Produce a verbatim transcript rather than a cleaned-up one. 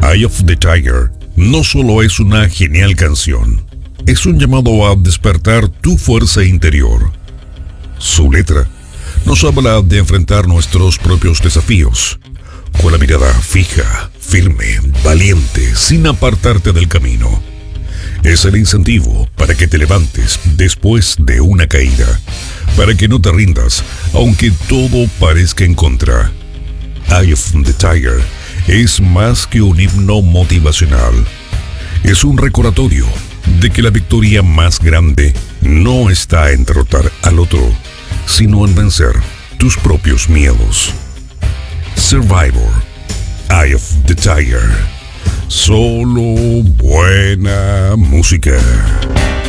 Eye of the Tiger no solo es una genial canción, es un llamado a despertar tu fuerza interior. Su letra nos habla de enfrentar nuestros propios desafíos, con la mirada fija, firme, valiente, sin apartarte del camino. Es el incentivo para que te levantes después de una caída, para que no te rindas, aunque todo parezca en contra. Eye of the Tiger es más que un himno motivacional. Es un recordatorio de que la victoria más grande no está en derrotar al otro, sino en vencer tus propios miedos. Survivor, Eye of the Tiger. Solo buena música.